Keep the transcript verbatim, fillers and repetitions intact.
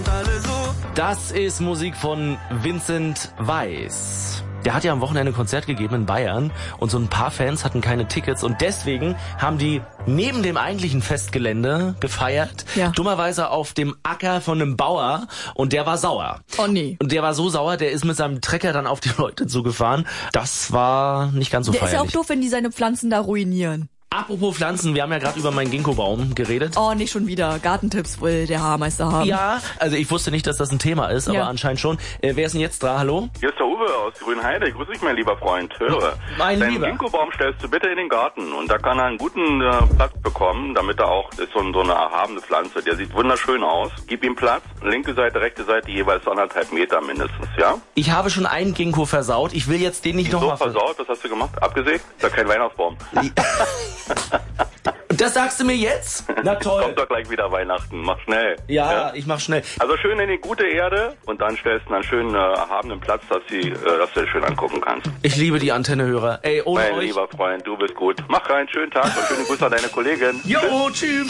und alle so. Das ist Musik von Vincent Weiss. Der hat ja am Wochenende ein Konzert gegeben in Bayern und so ein paar Fans hatten keine Tickets und deswegen haben die neben dem eigentlichen Festgelände gefeiert, Ja. dummerweise auf dem Acker von einem Bauer und der war sauer. Oh nee. Und der war so sauer, der ist mit seinem Trecker dann auf die Leute zugefahren. Das war nicht ganz so Der ist ja auch feierlich. doof, wenn die seine Pflanzen da ruinieren. Apropos Pflanzen, wir haben ja gerade über meinen Ginkgo-Baum geredet. Oh, nicht schon wieder. Gartentipps will der Haarmeister haben. Ja, also ich wusste nicht, dass das ein Thema ist, aber Ja. anscheinend schon. Äh, wer ist denn jetzt da? Hallo? Hier ist der Uwe aus Grünheide. Grüß dich, mein lieber Freund. Höre. Mein Deinen Lieber. Ginkgo-Baum stellst du bitte in den Garten und da kann er einen guten äh, Platz bekommen, damit er auch, das ist so, ein, so eine erhabene Pflanze, der sieht wunderschön aus. Gib ihm Platz, linke Seite, rechte Seite, jeweils anderthalb Meter mindestens, ja? Ich habe schon einen Ginkgo versaut. Ich will jetzt den nicht Wieso nochmal versaut? Was hast du gemacht? Abgesägt? Ist ja kein Weihnachtsbaum. Und das sagst du mir jetzt? Na toll. Kommt doch gleich wieder Weihnachten. Mach schnell. Ja, ich mach schnell. Also schön in die gute Erde und dann stellst du einen schönen äh, erhabenen Platz, dass, sie, äh, dass du schön angucken kannst. Ich liebe die Antennehörer. Ey, ohne Mein euch. lieber Freund, du bist gut. Mach rein, schönen Tag und schöne Grüße an deine Kollegin. Jo, tschüss.